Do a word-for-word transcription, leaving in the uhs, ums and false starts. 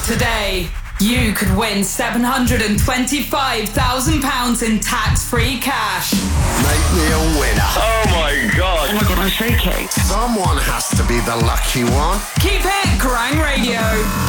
Today, you could win seven hundred twenty-five thousand pounds in tax-free cash. Make me a winner. Oh my god. Oh my god, I'm shaking. Someone has to be the lucky one. Keep it Grime Radio.